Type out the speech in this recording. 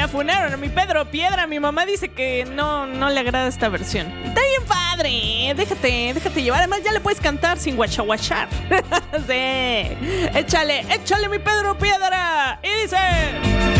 Ya funaron a mi Pedro Piedra. Mi mamá dice que no le agrada esta versión. Está bien padre. Déjate llevar. Además ya le puedes cantar sin guachaguachar. Sí. Échale mi Pedro Piedra. Y dice...